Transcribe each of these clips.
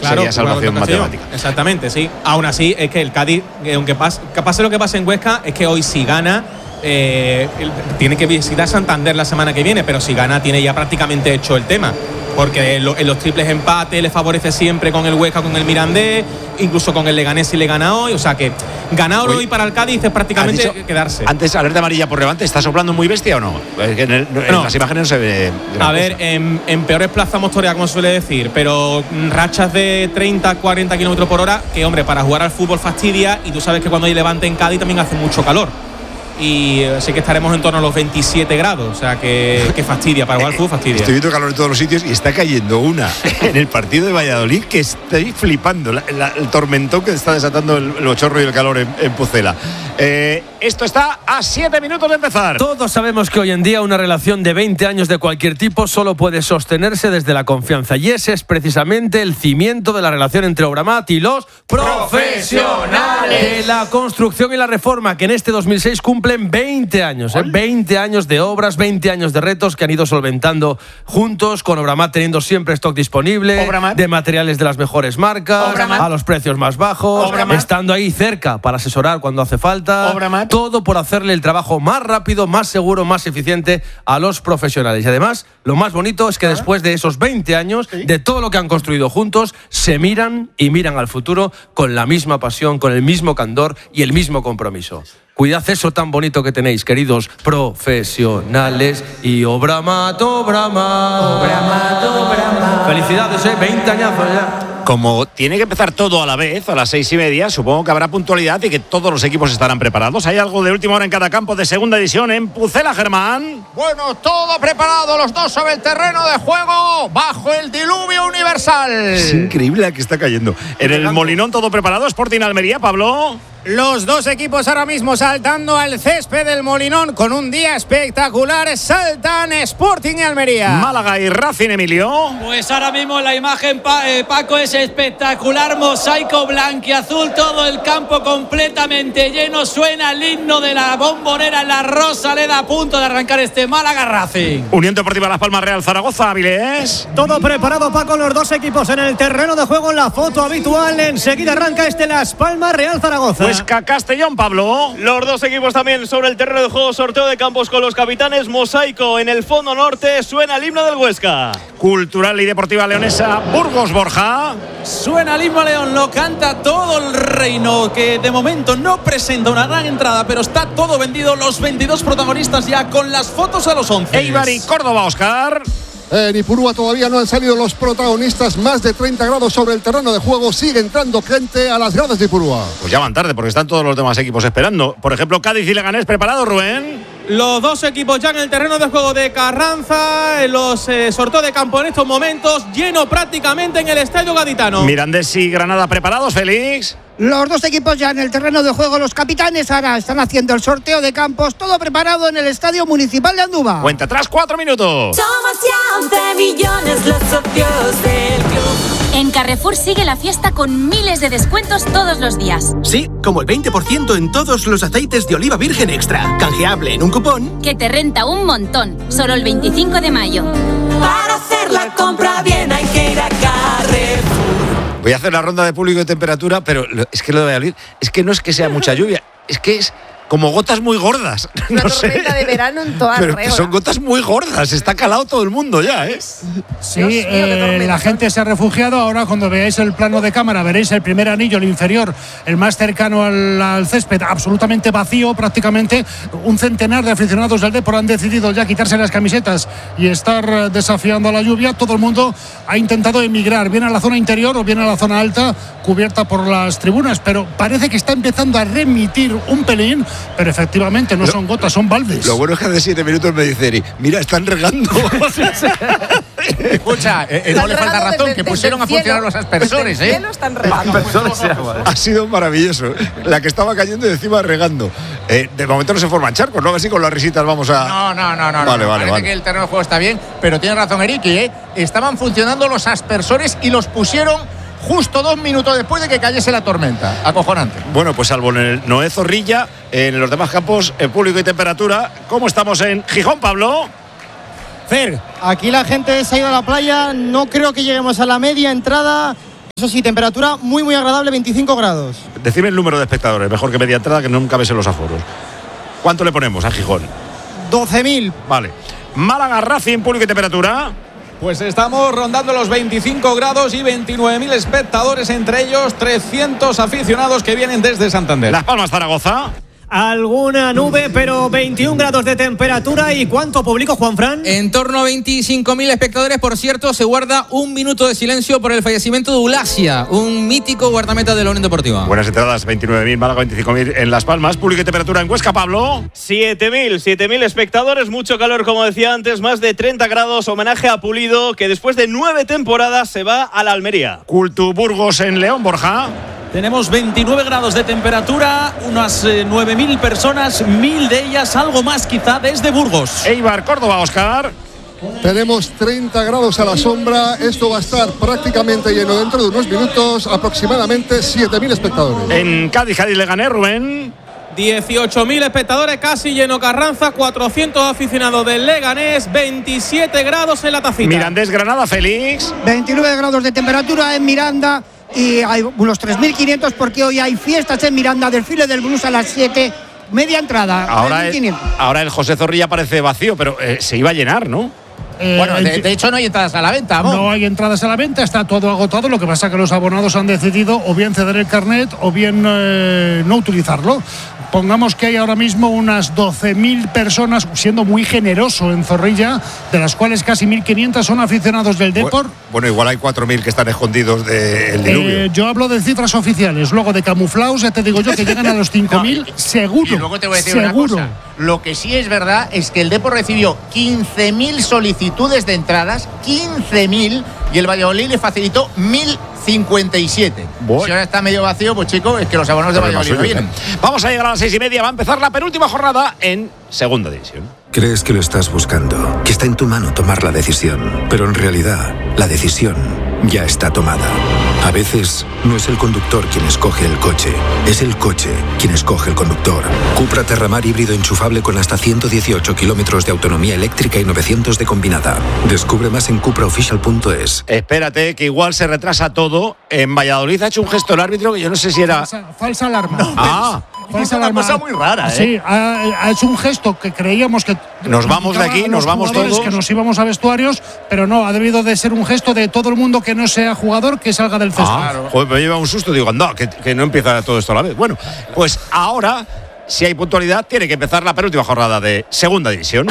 claro, sería salvación matemática. Exactamente, sí. Aún así, es que el Cádiz, aunque pase lo que pase en Huesca, es que hoy si gana, tiene que visitar Santander la semana que viene, pero si gana tiene ya prácticamente hecho el tema. Porque en los triples empates le favorece siempre con el Huesca, con el Mirandés, incluso con el Leganés si le gana hoy. O sea que ganar hoy para el Cádiz es prácticamente quedarse. Antes, alerta amarilla por Levante, ¿está soplando muy bestia o no? En las imágenes no se ve. A ver, en peores plazas mostoreas, como suele decir, pero rachas de 30, 40 kilómetros por hora, que hombre, para jugar al fútbol fastidia, y tú sabes que cuando hay Levante en Cádiz también hace mucho calor. Y así que estaremos en torno a los 27 grados, o sea que fastidia, para jugar al fútbol fastidia. Estoy viendo calor en todos los sitios y está cayendo una en el partido de Valladolid que estoy flipando, el tormentón que está desatando el bochorno y el calor en Pucela. Esto está a 7 minutos de empezar. Todos sabemos que hoy en día una relación de 20 años de cualquier tipo solo puede sostenerse desde la confianza, y ese es precisamente el cimiento de la relación entre Obramat y los profesionales de la construcción y la reforma, que en este 2006 cumplen 20 años, 20 años de obras, 20 años de retos que han ido solventando juntos, con Obramat teniendo siempre stock disponible, de materiales de las mejores marcas, a los precios más bajos, estando ahí cerca para asesorar cuando hace falta, todo por hacerle el trabajo más rápido, más seguro, más eficiente a los profesionales. Y además, lo más bonito es que después de esos 20 años, de todo lo que han construido juntos, se miran y miran al futuro con la misma pasión, con el mismo candor y el mismo compromiso. Cuidad eso tan bonito que tenéis, queridos profesionales. Y Obramat. Felicidades, 20 añazos ya. Como tiene que empezar todo a la vez, a las 6:30, supongo que habrá puntualidad y que todos los equipos estarán preparados. ¿Hay algo de última hora en cada campo de segunda división en Pucela, Germán? Bueno, todo preparado, los dos sobre el terreno de juego, bajo el diluvio universal. Es increíble la que está cayendo. En el Molinón todo preparado, Sporting Almería, Pablo. Los dos equipos ahora mismo saltando al césped del Molinón con un día espectacular. Saltan Sporting y Almería. Málaga y Racing, Emilio. Pues ahora mismo la imagen, Paco, es espectacular. Mosaico blanquiazul, todo el campo completamente lleno. Suena el himno de la Bombonera en la Rosaleda, a punto de arrancar este Málaga Racing. Unión Deportiva Las Palmas, Real Zaragoza, Avilés. Todo preparado, Paco, los dos equipos en el terreno de juego en la foto habitual. Enseguida arranca Las Palmas, Real Zaragoza. Huesca, Castellón, Pablo. Los dos equipos también sobre el terreno de juego, sorteo de campos con los capitanes. Mosaico en el fondo norte, suena el himno del Huesca. Cultural y Deportiva Leonesa, Burgos, Borja. Suena el himno a León, lo canta todo el reino, que de momento no presenta una gran entrada, pero está todo vendido. Los 22 protagonistas ya con las fotos a los 11. Eibar y Córdoba, Óscar. En Ipurúa todavía no han salido los protagonistas. Más de 30 grados sobre el terreno de juego. Sigue entrando gente a las gradas de Ipurúa. Pues ya van tarde porque están todos los demás equipos esperando. Por ejemplo, Cádiz y Leganés, ¿preparado, Rubén? Los dos equipos ya en el terreno de juego de Carranza. Los sorteos de campo en estos momentos, lleno prácticamente en el estadio gaditano. Mirandés y Granada, ¿preparados, Félix? Los dos equipos ya en el terreno de juego. Los capitanes ahora están haciendo el sorteo de campos. Todo preparado en el Estadio Municipal de Andúba. Cuenta atrás, 4 minutos. Somos ya 11 millones los socios del club. En Carrefour sigue la fiesta con miles de descuentos todos los días. Sí, como el 20% en todos los aceites de oliva virgen extra. Canjeable en un cupón que te renta un montón. Solo el 25 de mayo. Para hacer la compra bien hay que ir a Carrefour. Voy a hacer la ronda de público de temperatura, pero es que lo de Valladolid es que no es que sea mucha lluvia, es que es como gotas muy gordas. Una tormenta de verano en toda pero regla. Son gotas muy gordas, está calado todo el mundo ya, ¿eh? Sí, la gente se ha refugiado. Ahora cuando veáis el plano de cámara veréis el primer anillo, el inferior, el más cercano al césped, absolutamente vacío prácticamente. Un centenar de aficionados del Depor han decidido ya quitarse las camisetas y estar desafiando a la lluvia. Todo el mundo ha intentado emigrar, bien a la zona interior o bien a la zona alta, cubierta por las tribunas, pero parece que está empezando a remitir un pelín. Pero efectivamente no son gotas, son baldes. Lo bueno es que hace 7 minutos me dice Eri, mira, están regando. Escucha, no le falta razón, que pusieron a funcionar los aspersores, ¿eh? Están regando. Ha sido maravilloso. La que estaba cayendo y encima regando. De momento no se forman charcos, ¿no? A ver si con las risitas vamos a... No. Vale. Parece que el terreno de juego está bien, pero tiene razón Eriki, estaban funcionando los aspersores y los pusieron justo 2 minutos después de que cayese la tormenta. Acojonante. Bueno, pues salvo en el Noé Zorrilla, en los demás campos, en público y temperatura. ¿Cómo estamos en Gijón, Pablo? Fer, aquí la gente se ha ido a la playa. No creo que lleguemos a la media entrada. Eso sí, temperatura muy muy agradable, 25 grados. Decime el número de espectadores, mejor que media entrada, que nunca ves en los aforos. ¿Cuánto le ponemos a Gijón? 12.000. Vale. Málaga, Racing, público y temperatura. Pues estamos rondando los 25 grados y 29.000 espectadores, entre ellos 300 aficionados que vienen desde Santander. Las Palmas, Zaragoza. Alguna nube, pero 21 grados de temperatura. ¿Y cuánto público, Juanfran? En torno a 25.000 espectadores. Por cierto, se guarda un minuto de silencio por el fallecimiento de Ulasia, un mítico guardameta de la Unión Deportiva. Buenas entradas, 29.000, Málaga, 25.000 en Las Palmas. Público y temperatura en Huesca, Pablo. 7.000 espectadores, mucho calor, como decía antes, más de 30 grados. Homenaje a Pulido, que después de 9 temporadas se va a la Almería. Cultu Burgos en León, Borja. Tenemos 29 grados de temperatura, unas 9.000 personas, 1.000 de ellas, algo más quizá, desde Burgos. Eibar, Córdoba, Óscar. Tenemos 30 grados a la sombra. Esto va a estar prácticamente lleno dentro de unos minutos. Aproximadamente 7.000 espectadores. En Cádiz, Leganés, Rubén. 18.000 espectadores, casi lleno Carranza, 400 aficionados del Leganés, 27 grados en la Tacita. Mirandés, Granada, Félix. 29 grados de temperatura en Miranda. Y hay unos 3.500 porque hoy hay fiestas en Miranda, desfile del blues a las 7, media entrada. Ahora el José Zorrilla parece vacío, pero se iba a llenar, ¿no? Bueno, de hecho no hay entradas a la venta, ¿no? No hay entradas a la venta, está todo agotado. Lo que pasa es que los abonados han decidido o bien ceder el carnet o bien no utilizarlo. Pongamos que hay ahora mismo unas 12.000 personas, siendo muy generoso en Zorrilla, de las cuales casi 1.500 son aficionados del Depor. Bueno, igual hay 4.000 que están escondidos del diluvio. Yo hablo de cifras oficiales, luego de camuflados, ya te digo yo que llegan a los 5.000 seguro. Y luego te voy a decir una cosa. Lo que sí es verdad es que el Depor recibió 15.000 solicitudes de entradas, 15.000, y el Valladolid le facilitó 1.057. Si ahora está medio vacío, pues chicos, es que los abonados de Valladolid no vienen. Vamos a llegar a las 6:30, va a empezar la penúltima jornada en Segunda División. Crees que lo estás buscando, que está en tu mano tomar la decisión, pero en realidad la decisión ya está tomada. A veces no es el conductor quien escoge el coche, es el coche quien escoge el conductor. Cupra Terramar híbrido enchufable con hasta 118 kilómetros de autonomía eléctrica y 900 de combinada. Descubre más en cupraofficial.es. Espérate, que igual se retrasa todo. En Valladolid ha hecho un gesto el árbitro que yo no sé si era... Falsa alarma. Falsa alarma. Una cosa muy rara, ¿eh? Sí, ha hecho un gesto que creíamos que... Nos vamos de aquí, nos vamos todos. Que nos íbamos a vestuarios, pero no, ha debido de ser un gesto de todo el mundo que no sea jugador, que salga del césped. Joder, me lleva un susto, digo, anda, que no empieza todo esto a la vez. Bueno, pues ahora, si hay puntualidad, tiene que empezar la penúltima jornada de Segunda División.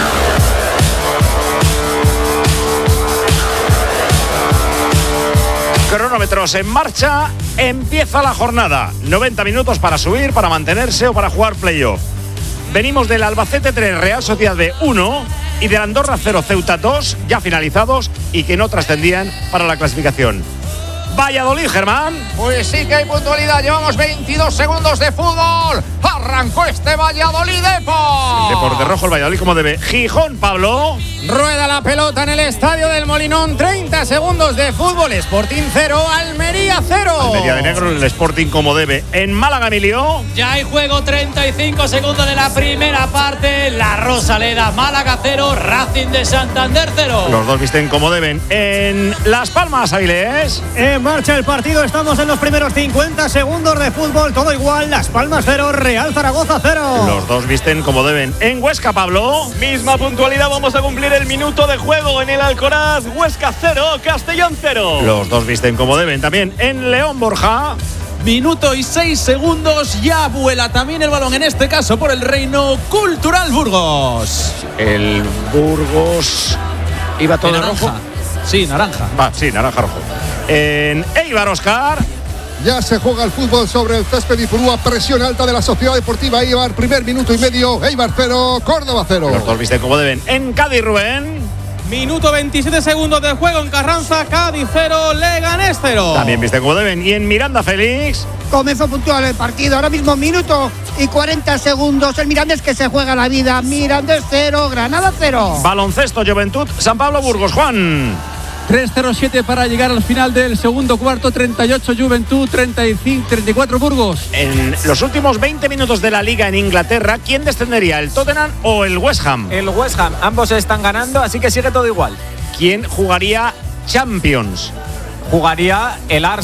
Cronómetros en marcha, empieza la jornada. 90 minutos para subir, para mantenerse o para jugar playoff. Venimos del Albacete 3, Real Sociedad B 1 y del Andorra 0, Ceuta 2, ya finalizados y que no trascendían para la clasificación. Valladolid, Germán. Pues sí que hay puntualidad, llevamos 22 segundos de fútbol. Arrancó este Valladolid Depor. Depor de rojo, el Valladolid como debe. Gijón, Pablo. Rueda la pelota en el estadio del Molinón. 30 segundos de fútbol. Sporting 0, Almería 0. Almería de negro, el Sporting como debe. En Málaga, Emilio. Ya hay juego, 35 segundos de la primera parte. La Rosaleda, Málaga 0, Racing de Santander 0. Los dos visten como deben. En Las Palmas, Avilés. En marcha el partido, estamos en los primeros 50 segundos de fútbol. Todo igual, Las Palmas 0, Real Zaragoza 0. Los dos visten como deben. En Huesca, Pablo. Misma puntualidad, vamos a cumplir el minuto de juego en el Alcoraz. Huesca 0, Castellón 0. Los dos visten como deben. También en León, Borja. Minuto y 6 segundos, ya vuela también el balón, en este caso por el Reino Cultural Burgos. El Burgos iba todo de rojo. Sí, naranja. Sí, naranja rojo. En Eibar, Óscar. Ya se juega el fútbol sobre el césped y Ipurúa, presión alta de la Sociedad Deportiva Eibar, primer minuto y medio, Eibar 0, Córdoba 0. Los dos visten como deben. En Cádiz, Rubén. Minuto 27 segundos de juego en Carranza, Cádiz 0, Leganés 0. También visten como deben. Y en Miranda, Félix. Comenzó puntual el partido, ahora mismo minuto y 40 segundos. El Mirandés que se juega la vida, Mirandés 0, Granada 0. Baloncesto, Juventud, San Pablo, Burgos, Juan. 3:07 para llegar al final del segundo cuarto. 38 Juventud, 34 Burgos. En los últimos 20 minutos de la Liga en Inglaterra, ¿quién descendería? ¿El Tottenham o el West Ham? El West Ham, ambos están ganando, así que sigue todo igual. ¿Quién jugaría Champions? Jugaría el Arsenal.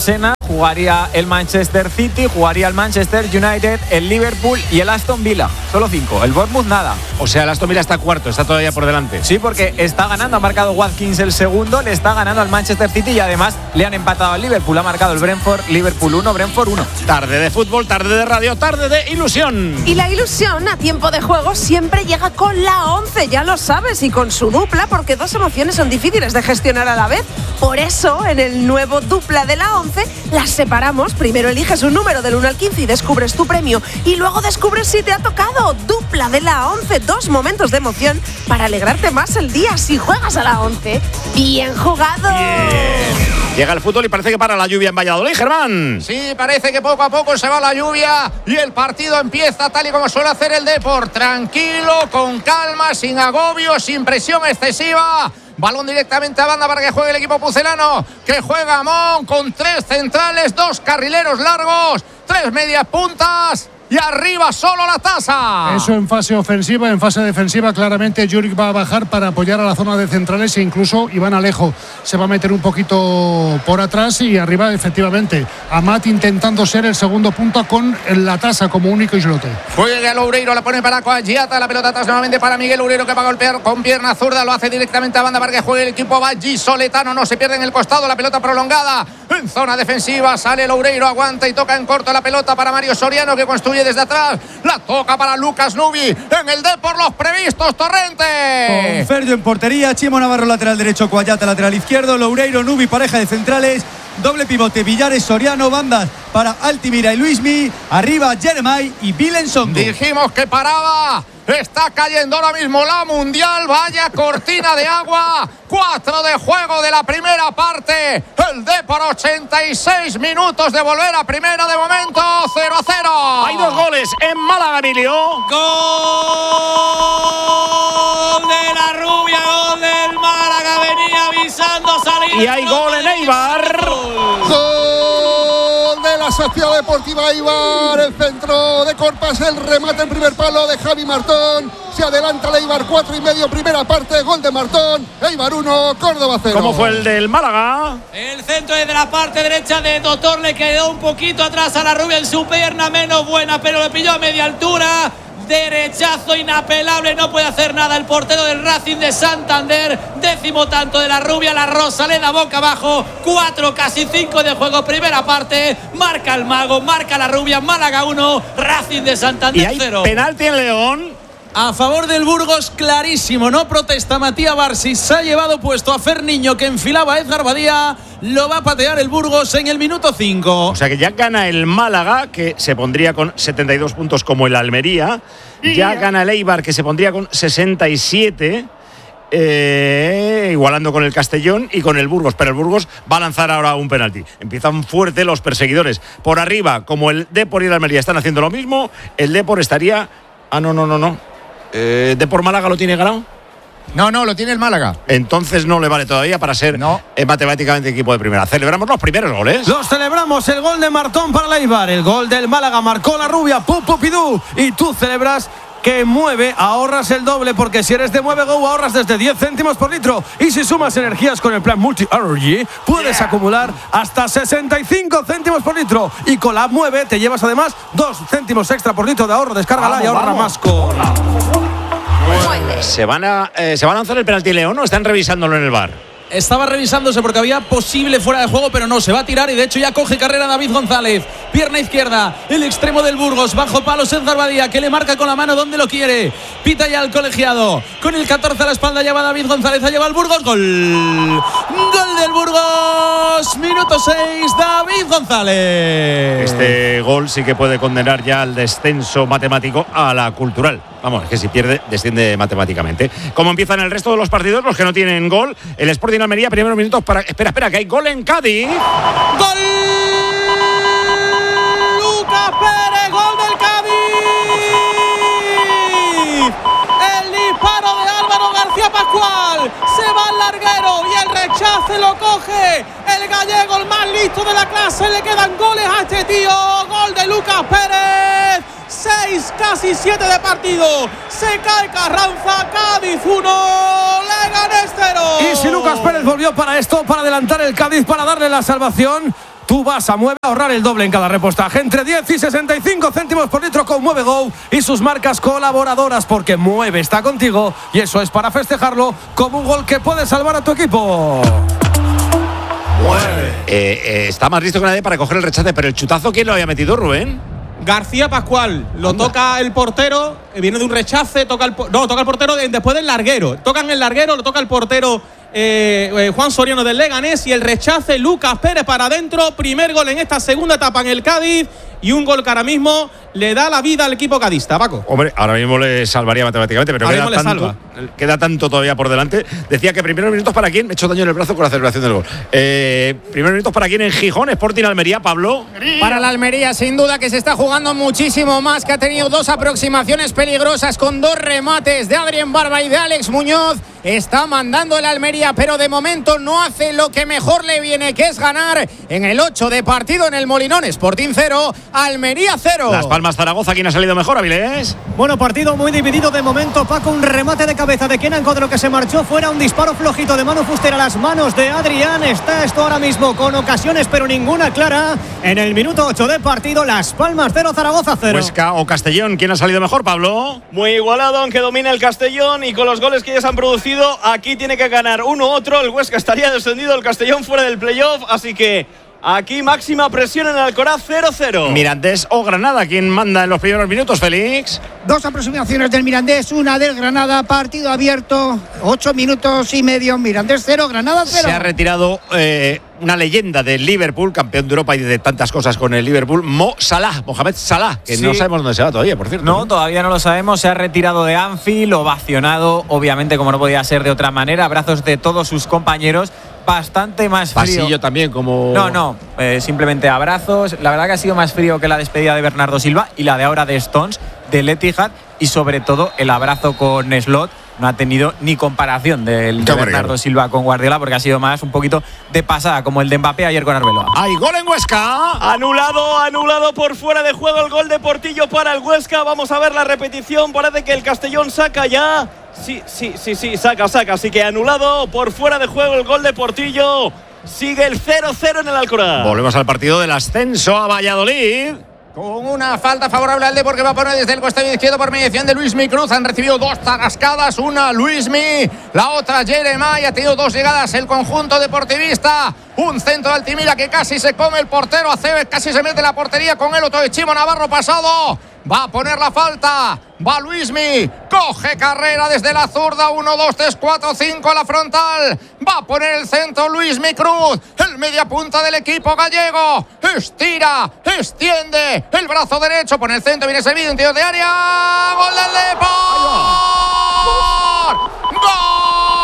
jugaría el Manchester City, jugaría el Manchester United, el Liverpool y el Aston Villa. Solo 5. El Bournemouth nada. O sea, el Aston Villa está cuarto, está todavía por delante. Sí, porque está ganando, ha marcado Watkins el segundo, le está ganando al Manchester City y además le han empatado al Liverpool. Ha marcado el Brentford, Liverpool 1, Brentford 1. Tarde de fútbol, tarde de radio, tarde de ilusión. Y la ilusión a tiempo de juego siempre llega con la 11, ya lo sabes, y con su dupla, porque dos emociones son difíciles de gestionar a la vez. Por eso, en el nuevo dupla de la 11, las separamos. Primero eliges un número del 1 al 15 y descubres tu premio. Y luego descubres si te ha tocado. Dupla de la 11, 2 momentos de emoción para alegrarte más el día si juegas a la 11. ¡Bien jugado! Bien. Llega el fútbol y parece que para la lluvia en Valladolid, Germán. Sí, parece que poco a poco se va la lluvia y el partido empieza tal y como suele hacer el Depor. Tranquilo, con calma, sin agobio, sin presión excesiva. Balón directamente a banda para que juegue el equipo pucelano, que juega Mon con 3 centrales, 2 carrileros largos, 3 medias puntas. Y arriba solo la tasa. Eso en fase ofensiva. En fase defensiva claramente Juric va a bajar para apoyar a la zona de centrales e incluso Iván Alejo se va a meter un poquito por atrás y arriba efectivamente Amat intentando ser el segundo punta con la tasa como único islote. Juega Loureiro, la pone para Coagiata, la pelota atrás nuevamente para Miguel Loureiro, que va a golpear con pierna zurda, lo hace directamente a banda para que juegue el equipo vallisoletano. No se pierde en el costado, la pelota prolongada en zona defensiva, sale Loureiro, aguanta y toca en corto la pelota para Mario Soriano, que construye desde atrás, la toca para Lucas Nubi, en el por los previstos, Torrente. Con Ferdio en portería, Chimo Navarro lateral derecho, Coagiata lateral izquierdo, Loureiro, Nubi, pareja de centrales, doble pivote, Villares, Soriano, bandas para Altimira y Luismi, arriba Jeremai y Vilensongo. Dijimos que paraba. Está cayendo ahora mismo la Mundial. Vaya cortina de agua. 4 de juego de la primera parte. El Depor 86 minutos de volver a primera de momento. 0-0. Hay 2 goles en Málaga, Emilio. Gol de la Rubia, gol del Málaga. Venía avisando salir. Y hay gol en Eibar. Gol de la Sociedad Deportiva Eibar. El centro de Corpas, el remate en primer palo de Javi Martón. Se adelanta el Eibar, 4,5 primera parte. Gol de Martón. Eibar 1, Córdoba 0. ¿Cómo fue el del Málaga? El centro desde la parte derecha de Doctor, le quedó un poquito atrás a la Rubia en su pierna menos buena, pero le pilló a media altura. Derechazo inapelable, no puede hacer nada el portero del Racing de Santander. 10º tanto de la Rubia, la Rosaleda boca abajo. 4, casi 5 de juego, primera parte. Marca el Mago, marca la Rubia. Málaga 1, Racing de Santander 0. Penalti en León. A favor del Burgos, clarísimo. No protesta Matías Barsi. Se ha llevado puesto a Ferniño, que enfilaba a Edgar Badía. Lo va a patear el Burgos en el minuto 5. O sea que ya gana el Málaga, que se pondría con 72 puntos como el Almería. Ya gana el Eibar, que se pondría con 67. Igualando con el Castellón y con el Burgos, pero el Burgos va a lanzar ahora un penalti. Empiezan fuerte los perseguidores. Por arriba, como el Depor y el Almería están haciendo lo mismo, el Depor estaría... no. ¿Depor Málaga lo tiene ganado? No, lo tiene el Málaga. Entonces no le vale todavía para ser matemáticamente equipo de primera. Celebramos los primeros goles. Los celebramos, el gol de Martón para el Eibar, el gol del Málaga marcó la Rubia, Pupupidú, y tú celebras que Mueve, ahorras el doble, porque si eres de Mueve Go ahorras desde 10 céntimos por litro, y si sumas energías con el plan Multi Energy puedes acumular hasta 65 céntimos por litro, y con la Mueve te llevas además 2 céntimos extra por litro de ahorro. Descárgala y ahorra más con... ¿Se van a lanzar el penalti León o están revisándolo en el VAR? Estaba revisándose porque había posible fuera de juego, pero no, se va a tirar y de hecho ya coge carrera David González. Pierna izquierda, el extremo del Burgos, bajo palos Edgar Badía, que le marca con la mano donde lo quiere. Pita ya el colegiado. Con el 14 a la espalda lleva David González, lleva el Burgos. Gol. Gol del Burgos. Minuto 6, David González. Este gol sí que puede condenar ya al descenso matemático a la Cultural. Vamos, es que si pierde, desciende matemáticamente. Como empiezan el resto de los partidos, los que no tienen gol, el Sporting Almería, primeros minutos para... Espera, que hay gol en Cádiz. ¡Gol! ¡Lucas Pérez, gol del Cádiz! El disparo de Álvaro García Pascual. Se va al larguero y el rechace lo coge el gallego, el más listo de la clase. Le quedan goles a este tío. Gol de Lucas Pérez. 6, casi 7 de partido. Se cae Carranza. Cádiz 1, Leganés 0. Y si Lucas Pérez volvió para esto, para adelantar el Cádiz, para darle la salvación, tú vas a Mueve a ahorrar el doble en cada repostaje, entre 10 y 65 céntimos por litro con Mueve Go y sus marcas colaboradoras, porque Mueve está contigo y eso es para festejarlo como un gol que puede salvar a tu equipo. Está más listo que nadie para coger el rechace, pero el chutazo, ¿quién lo había metido, Rubén? García Pascual, lo toca el portero, viene de un rechace, toca el portero después del larguero. Tocan el larguero, lo toca el portero Juan Soriano del Leganés y el rechace Lucas Pérez para adentro. Primer gol en esta segunda etapa en el Cádiz y un gol que ahora mismo le da la vida al equipo cadista, Paco. Hombre, ahora mismo le salvaría matemáticamente, pero queda tanto todavía por delante. Decía que primeros minutos para quién, me he hecho daño en el brazo con la celebración del gol. Primeros minutos para quién en Gijón, Sporting Almería, Pablo. Para la Almería, sin duda, que se está jugando muchísimo más, que ha tenido 2 aproximaciones peligrosas con 2 remates de Adrián Barba y de Alex Muñoz. Está mandando el Almería, pero de momento no hace lo que mejor le viene, que es ganar en el 8 de partido en el Molinón. Sporting 0, Almería 0. Las Palmas Zaragoza, ¿quién ha salido mejor, Avilés? Bueno, partido muy dividido de momento, Paco. Un remate de cabeza de Kenan Codro que se marchó fuera, un disparo flojito de Manu Fuster a las manos de Adrián. Está esto ahora mismo con ocasiones, pero ninguna clara. En el minuto 8 de partido, Las Palmas 0, Zaragoza 0. Huesca o Castellón, ¿quién ha salido mejor, Pablo? Muy igualado, aunque domina el Castellón y con los goles que ya se han producido, aquí tiene que ganar uno u otro. El Huesca estaría descendido, el Castellón fuera del playoff, así que aquí máxima presión en el Alcoraz, 0-0. Mirandés o Granada, ¿quién manda en los primeros minutos, Félix? 2 aproximaciones del Mirandés, una del Granada, partido abierto, 8 minutos y medio, Mirandés 0, Granada 0. Se ha retirado una leyenda del Liverpool, campeón de Europa y de tantas cosas con el Liverpool, Mohamed Salah, que no sabemos dónde se va todavía, por cierto. No, todavía no lo sabemos, se ha retirado de Anfield, ovacionado, obviamente como no podía ser de otra manera, abrazos de todos sus compañeros. Bastante más frío. Pasillo también, como. No, simplemente abrazos. La verdad que ha sido más frío que la despedida de Bernardo Silva y la de ahora de Stones, del Etihad, y sobre todo el abrazo con Slot. No ha tenido ni comparación de Bernardo Silva con Guardiola, porque ha sido más un poquito de pasada, como el de Mbappé ayer con Arbeloa. ¡Hay gol en Huesca! Anulado por fuera de juego el gol de Portillo para el Huesca. Vamos a ver la repetición. Parece que el Castellón saca ya. Sí, saca. Así que anulado por fuera de juego el gol de Portillo. Sigue el 0-0 en el Alcoraz. Volvemos al partido del ascenso a Valladolid. Con una falta favorable al Depor, que va a poner desde el costado izquierdo por mediación de Luismi Cruz. Han recibido 2 tarascadas, una Luismi, la otra Jeremai. Ha tenido 2 llegadas el conjunto deportivista. Un centro de Altimira que casi se come el portero. Aceves casi se mete en la portería con el otro de Chimo Navarro pasado. Va a poner la falta. Va Luismi. Coge carrera desde la zurda. 1, 2, 3, 4, 5 a la frontal. Va a poner el centro Luismi Cruz. El media punta del equipo gallego. Estira, extiende el brazo derecho. Pone el centro. Viene servido. Interior de área. Gol del Depor. ¡Gol!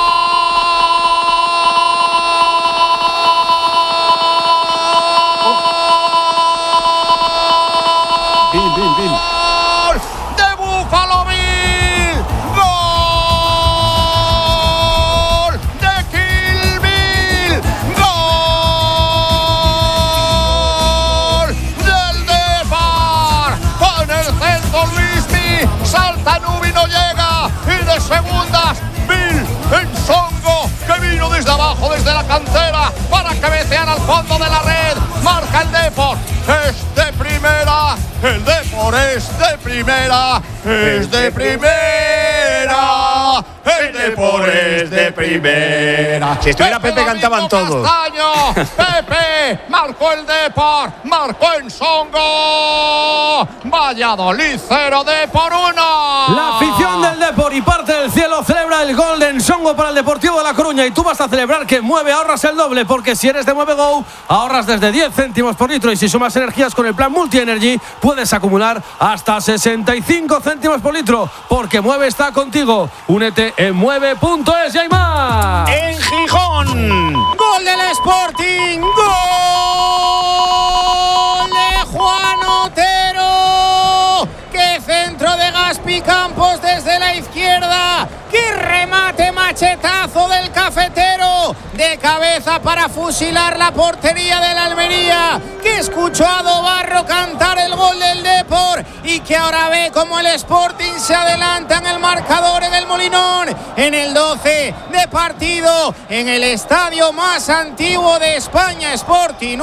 Segundas, Bill Ensongo, que vino desde abajo, desde la cantera, para cabecear al fondo de la red. Marca el Depor, es de primera. El Depor es de primera. Es de primera. El Depor es de primera. Si estuviera Pepe cantaban todos. Castaño, Pepe, marcó el Depor, marcó Ensongo. Valladolid 0, Depor 1. La afición del Depor y parte del cielo celebra el gol de Ensongo para el Deportivo de La Coruña, y tú vas a celebrar que Mueve ahorras el doble, porque si eres de Mueve Go ahorras desde 10 céntimos por litro, y si sumas energías con el plan Multi Energy puedes acumular hasta 65 céntimos por litro, porque Mueve está contigo. Únete en mueve.es y hay más. En Gijón, gol del Sporting, gol de Juan Otero. ¡Qué centro de Gaspi Campos desde la izquierda! ¡Qué remate machetazo del cafetero! De cabeza para fusilar la portería de la Almería, que escuchó a Dobarro cantar el gol del Depor y que ahora ve como el Sporting se adelanta en el marcador en el Molinón, en el 12 de partido, en el estadio más antiguo de España. Sporting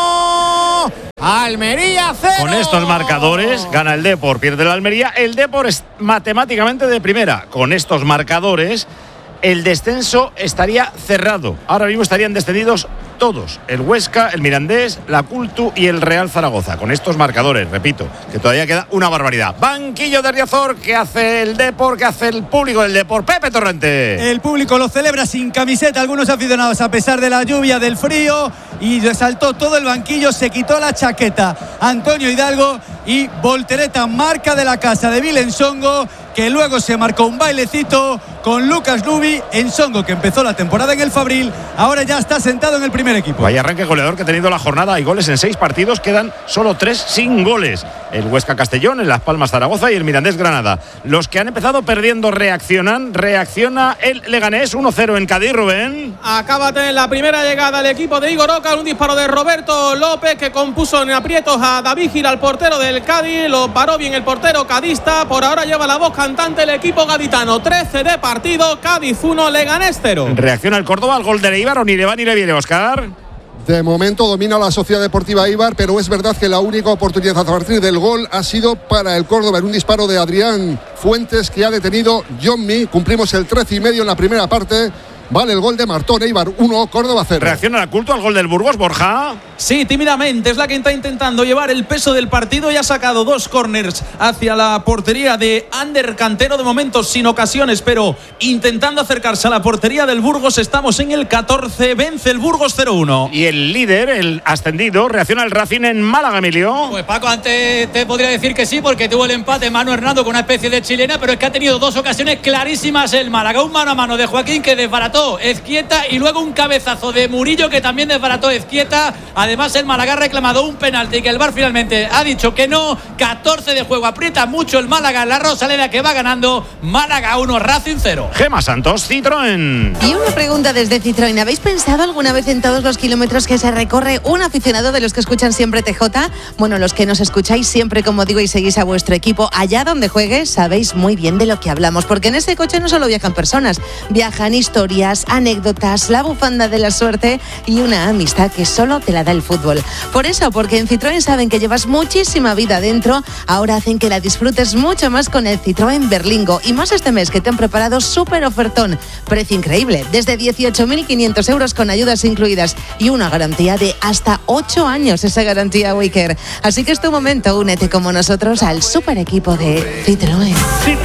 1, Almería 0. Con estos marcadores gana el Depor, pierde el Almería. El Depor es matemáticamente de primera. Con estos marcadores el descenso estaría cerrado. Ahora mismo estarían descendidos todos: el Huesca, el Mirandés, la Cultu y el Real Zaragoza. Con estos marcadores, repito, que todavía queda una barbaridad. Banquillo de Riazor, ¿qué hace el Depor? ¿Qué hace el público del Depor? Pepe Torrente. El público lo celebra sin camiseta, algunos aficionados, a pesar de la lluvia, del frío, y resaltó todo el banquillo, se quitó la chaqueta Antonio Hidalgo, y voltereta, marca de la casa de Vilensongo, que luego se marcó un bailecito con Lucas Lubi. Ensongo, que empezó la temporada en el Fabril, ahora ya está sentado en el primer equipo. Vaya arranque goleador que ha tenido la jornada. Hay goles en 6 partidos, quedan solo 3 sin goles. El Huesca Castellón, el Las Palmas Zaragoza y el Mirandés Granada. Los que han empezado perdiendo reaccionan. Reacciona el Leganés 1-0 en Cádiz, Rubén. Acaba de tener la primera llegada el equipo de Igor Oca, un disparo de Roberto López que compuso en aprietos a David Gil, al portero del Cádiz. Lo paró bien el portero cadista. Por ahora lleva la voz cantante el equipo gaditano. 13 de partido, Cádiz 1, Leganés 0. Reacciona el Córdoba al gol de Eibar, o ni le va ni le viene, Óscar. De momento domina la Sociedad Deportiva Eibar, pero es verdad que la única oportunidad a partir del gol ha sido para el Córdoba, en un disparo de Adrián Fuentes que ha detenido Johnny. Cumplimos el 13,5 en la primera parte. Vale el gol de Martón. Eibar 1, Córdoba 0. Reacciona el culto al gol del Burgos, Borja. Sí, tímidamente es la que está intentando llevar el peso del partido y ha sacado 2 córners hacia la portería de Ander Cantero, de momento sin ocasiones, pero intentando acercarse a la portería del Burgos. Estamos en el 14, vence el Burgos 0-1. Y el líder, el ascendido, reacciona el Racing en Málaga, Emilio. Pues Paco, antes te podría decir que sí, porque tuvo el empate Manu Hernando con una especie de chilena, pero es que ha tenido 2 ocasiones clarísimas el Málaga. Un mano a mano de Joaquín que desbarató Ezquieta, y luego un cabezazo de Murillo que también desbarató Ezquieta. Además el Málaga ha reclamado un penalti que el VAR finalmente ha dicho que no. 14 de juego, aprieta mucho el Málaga en la Rosaleda, que va ganando. Málaga 1, Racing 0. Gema Santos, Citroën. Y una pregunta desde Citroën: ¿habéis pensado alguna vez en todos los kilómetros que se recorre un aficionado de los que escuchan siempre TJ? Bueno, los que nos escucháis siempre, como digo, y seguís a vuestro equipo allá donde juegue, sabéis muy bien de lo que hablamos, porque en ese coche no solo viajan personas, viajan historias, anécdotas, la bufanda de la suerte y una amistad que solo te la da el fútbol. Por eso, porque en Citroën saben que llevas muchísima vida dentro, ahora hacen que la disfrutes mucho más con el Citroën Berlingo, y más este mes, que te han preparado súper ofertón. Precio increíble, desde 18.500 euros con ayudas incluidas y una garantía de hasta 8 años, esa garantía Wicker. Así que es tu momento, únete como nosotros al super equipo de Citroën.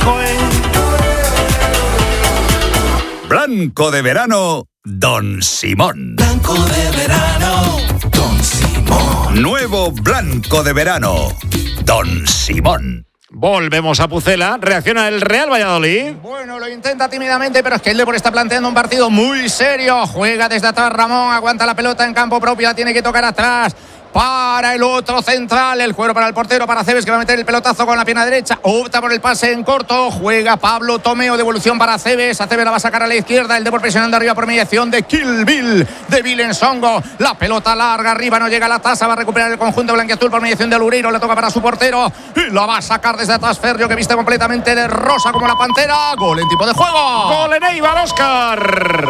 Blanco de verano, Don Simón. Blanco de verano, Don Simón. Nuevo Blanco de verano, Don Simón. Volvemos a Pucela, reacciona el Real Valladolid. Bueno, lo intenta tímidamente, pero es que el Depor está planteando un partido muy serio. Juega desde atrás Ramón, aguanta la pelota en campo propio, la tiene que tocar atrás. Para el otro central, el juego para el portero, para Cebes, que va a meter el pelotazo con la pierna derecha, opta por el pase en corto, juega Pablo Tomeo, devolución para Cebes, a Cebes la va a sacar a la izquierda, el Depor presionando arriba por mediación de Kill Bill, de Vilensongo, la pelota larga arriba, no llega a la tasa, va a recuperar el conjunto blanquiazul por mediación de Alureiro, le toca para su portero, y la va a sacar desde atrás Ferrio, que viste completamente de rosa como la pantera. Gol en tipo de juego. Gol en Eibar, Óscar.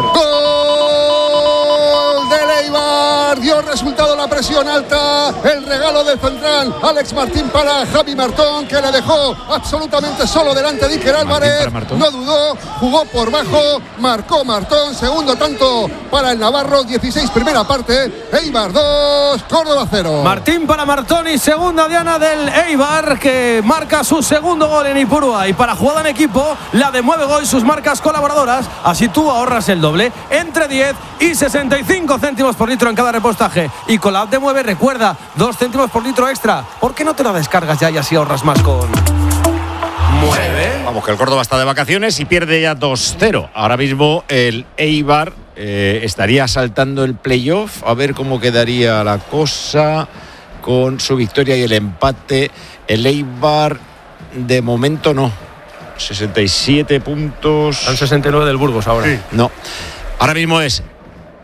Gol del Eibar, dio resultado la presión alta. El regalo del central Alex Martín para Javi Martón, que le dejó absolutamente solo delante de Iker Álvarez. No dudó, jugó por bajo, marcó Martón. Segundo tanto para el navarro, 16 primera parte. Eibar 2, Córdoba 0. Martín para Martón y segunda diana del Eibar, que marca su segundo gol en Ipurúa. Y para jugada en equipo, la de Mueve Gol, sus marcas colaboradoras. Así tú ahorras el doble, entre 10 y 65 céntimos por litro en cada repostaje. Y con la app de Mueve, recuerda, 2 céntimos por litro extra. ¿Por qué no te la descargas ya y así ahorras más con Mueve? Vamos, que el Córdoba está de vacaciones y pierde ya 2-0. Ahora mismo el Eibar estaría saltando el playoff. A ver cómo quedaría la cosa con su victoria y el empate. El Eibar de momento no. 67 puntos. Al 69 del Burgos ahora. Sí. No. Ahora mismo es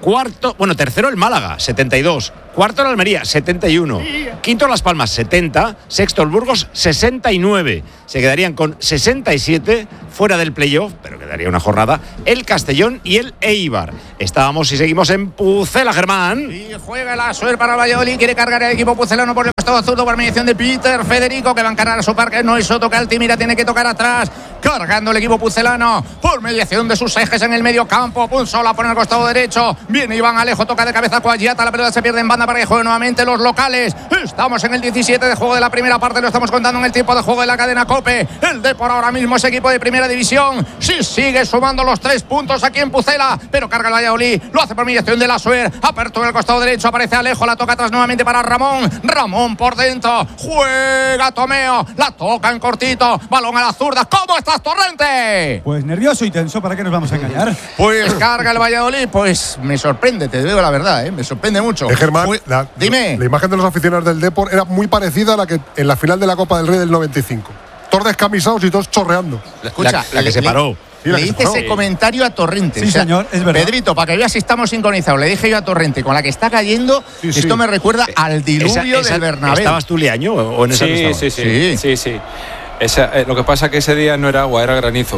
Tercero el Málaga, 72. Cuarto el Almería, 71. Quinto Las Palmas, 70. Sexto el Burgos, 69. Se quedarían con 67 fuera del playoff, pero quedaría una jornada el Castellón y el Eibar. Estábamos y seguimos en Pucela, Germán. Y juega la suerte para Valladolid. Quiere cargar el equipo pucelano por el costado zurdo por mediación de Peter Federico, que va a encarar a su parque. No es Soto, que Altimira tiene que tocar atrás. Cargando el equipo pucelano por mediación de sus ejes en el medio campo. Punzola por el costado derecho. Viene Iván Alejo, toca de cabeza Coagiata. La pelota se pierde en banda para que juegue nuevamente los locales. Estamos en el 17 de juego de la primera parte. Lo estamos contando en el tiempo de juego de la cadena COPE. El Depor ahora mismo es equipo de primera división. Sí, sigue sumando los 3 puntos aquí en Pucela, pero carga el Valladolid. Lo hace por mediación de la Suer. Apertura en el costado derecho. Aparece Alejo. La toca atrás nuevamente para Ramón. Ramón por dentro. Juega Tomeo. La toca en cortito. Balón a la zurda. ¿Cómo estás, Torrente? Pues nervioso y tenso, ¿para qué nos vamos a engañar? Pues carga el Valladolid. Pues me sorprende, te digo la verdad, me sorprende mucho. Germán, dime. La imagen de los aficionados del Depor era muy parecida a la que en la final de la Copa del Rey del 95. Todos descamisados y todos chorreando. Escucha, la que se paró. Le hice ese comentario a Torrente. Sí, señor, es verdad. Pedrito, para que veas si estamos sincronizados, le dije yo a Torrente, con la que está cayendo, esto me recuerda al diluvio del Bernabéu. ¿Estabas tú, Liaño, o en esa Sí. Lo que pasa que ese día no era agua, era granizo.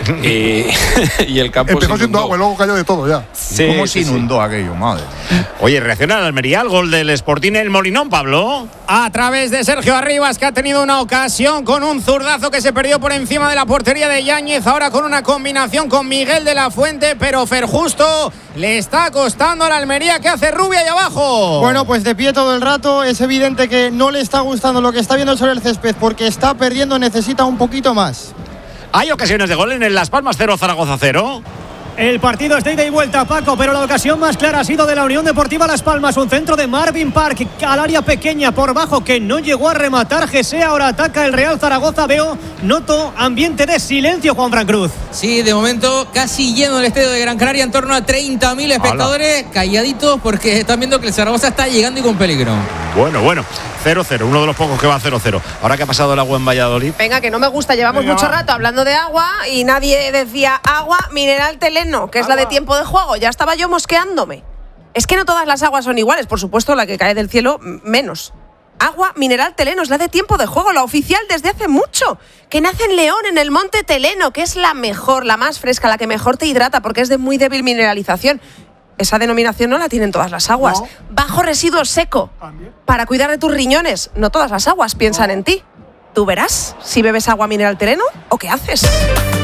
Y el campo empezó siendo agua y luego cayó de todo ya. Sí, ¿Cómo se inundó aquello? Madre. Oye, reacciona al Almería al gol del Sporting el Molinón, Pablo. A través de Sergio Arribas, que ha tenido una ocasión con un zurdazo que se perdió por encima de la portería de Yáñez. Ahora con una combinación con Miguel de la Fuente, pero Ferjusto le está costando a la Almería. ¿Qué hace Rubia ahí abajo? Bueno, pues de pie todo el rato. Es evidente que no le está gustando lo que está viendo sobre el césped, porque está perdiendo, necesita un poquito más. Hay ocasiones de gol en el Las Palmas 0, Zaragoza 0. El partido es de ida y vuelta, Paco, pero la ocasión más clara ha sido de la Unión Deportiva Las Palmas. Un centro de Marvin Park al área pequeña por bajo que no llegó a rematar. Jesse ahora ataca el Real Zaragoza. Noto ambiente de silencio, Juan Fran Cruz. Sí, de momento casi lleno el estadio de Gran Canaria, en torno a 30.000 espectadores. Calladitos porque están viendo que el Zaragoza está llegando y con peligro. Bueno, 0-0, uno de los pocos que va 0-0. Ahora que ha pasado el agua en Valladolid. Venga, que no me gusta, llevamos mucho rato hablando de agua y nadie decía agua mineral Teleno, que es la de tiempo de juego. Ya estaba yo mosqueándome. Es que no todas las aguas son iguales, por supuesto, la que cae del cielo menos. Agua mineral Teleno es la de tiempo de juego, la oficial desde hace mucho, que nace en León, en el monte Teleno, que es la mejor, la más fresca, la que mejor te hidrata porque es de muy débil mineralización. Esa denominación no la tienen todas las aguas. No. Bajo residuo seco. ¿También? Para cuidar de tus riñones. No todas las aguas piensan en ti. Tú verás si bebes agua mineral Teleno o qué haces.